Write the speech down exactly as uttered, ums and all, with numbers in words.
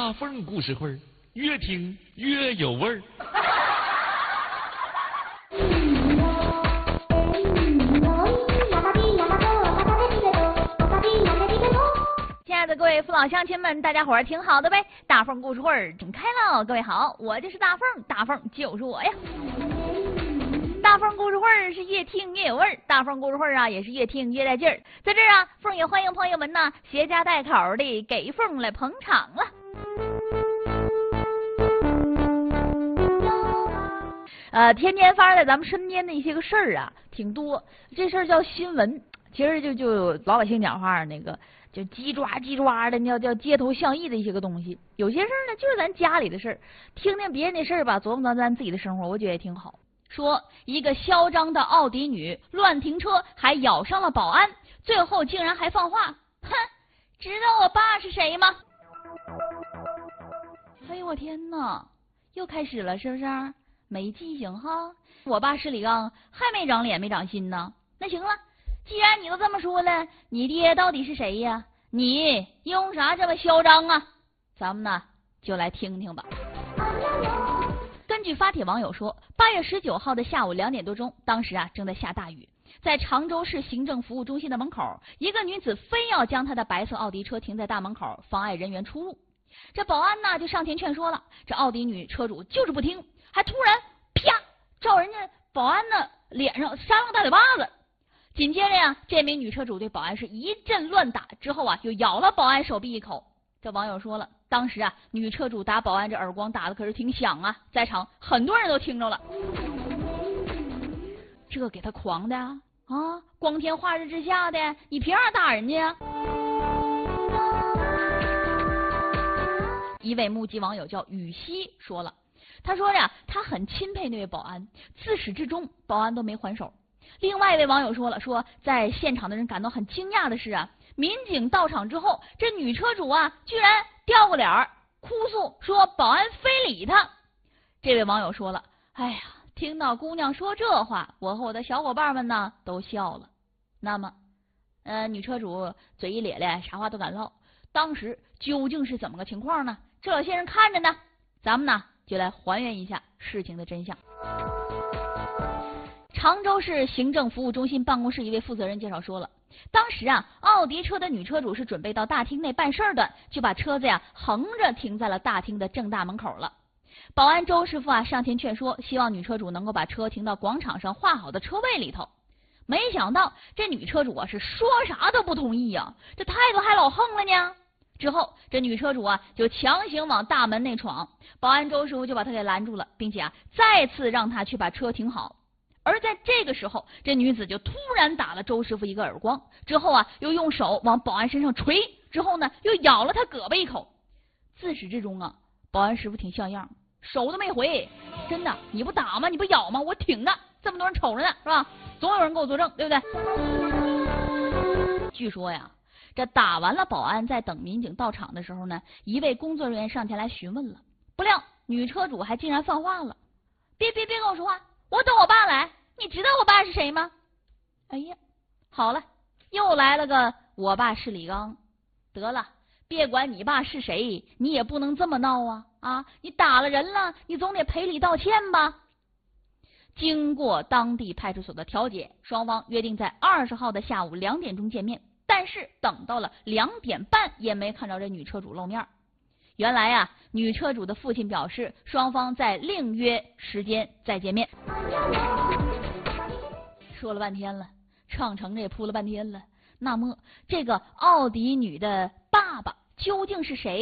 大凤故事会儿，越听越有味儿。 亲爱的各位父老乡亲们，大家伙儿挺好的呗？大凤故事会儿整开了，各位好，我就是大凤，大凤就是我呀。大凤故事会儿是越听越有味儿，大凤故事会儿啊也是越听越带劲儿。在这儿啊，凤也欢迎朋友们呢携家带口的给凤来捧场了。呃，天天发生在咱们身边的一些个事儿啊，挺多。这事儿叫新闻，其实就就老百姓讲话那个就鸡抓鸡抓的，叫叫街头巷议的一些个东西。有些事儿呢，就是咱家里的事儿，听听别人的事儿吧，琢磨琢磨咱自己的生活，我觉得也挺好。说一个嚣张的奥迪女乱停车，还咬伤了保安，最后竟然还放话：哼，知道我爸是谁吗？哎呦我天哪，又开始了是不是？没记性哈！我爸是李刚，还没长脸没长心呢。那行了，既然你都这么说了，你爹到底是谁呀？你用啥这么嚣张啊？咱们呢就来听听吧。根据发帖网友说，八月十九号的下午两点多钟，当时啊正在下大雨，在常州市行政服务中心的门口，一个女子非要将她的白色奥迪车停在大门口，妨碍人员出入。这保安呢就上前劝说了，这奥迪女车主就是不听，还突然啪照人家保安的脸上扇了大嘴巴子。紧接着呀，这名女车主对保安是一阵乱打，之后啊又咬了保安手臂一口。这网友说了，当时啊女车主打保安这耳光打的可是挺响啊，在场很多人都听着了。这给他狂的啊，啊光天化日之下的，你凭啥打人家呀？一位目击网友叫雨熙说了，他说呀，他很钦佩那位保安，自始至终保安都没还手。另外一位网友说了，说在现场的人感到很惊讶的是啊，民警到场之后，这女车主啊居然掉过脸儿哭诉说保安非礼她。这位网友说了，哎呀，听到姑娘说这话，我和我的小伙伴们呢都笑了。那么呃，女车主嘴一咧咧，啥话都敢唠，当时究竟是怎么个情况呢？这有些人看着呢，咱们呢就来还原一下事情的真相。常州市行政服务中心办公室一位负责人介绍说了，当时啊，奥迪车的女车主是准备到大厅内办事的，就把车子呀横着停在了大厅的正大门口了。保安周师傅啊上前劝说，希望女车主能够把车停到广场上画好的车位里头。没想到这女车主啊是说啥都不同意呀、啊，这态度还老横了呢。之后这女车主啊就强行往大门内闯，保安周师傅就把她给拦住了，并且啊再次让她去把车停好。而在这个时候，这女子就突然打了周师傅一个耳光，之后啊又用手往保安身上捶，之后呢又咬了他胳膊一口。自始至终啊，保安师傅挺像样，手都没回。真的，你不打吗？你不咬吗？我挺着，这么多人瞅着呢，是吧？总有人给我作证，对不对？据说呀，这打完了保安，在等民警到场的时候呢，一位工作人员上前来询问了，不料女车主还竟然放话了：别别别跟我说话，我等我爸来，你知道我爸是谁吗？哎呀，好了，又来了个我爸是李刚。得了，别管你爸是谁，你也不能这么闹啊啊！你打了人了，你总得赔礼道歉吧。经过当地派出所的调解，双方约定在二十号的下午两点钟见面，但是等到了两点半也没看着这女车主露面。原来啊，女车主的父亲表示，双方在另约时间再见面。说了半天了，唱成这也铺了半天了，那么这个奥迪女的爸爸究竟是谁？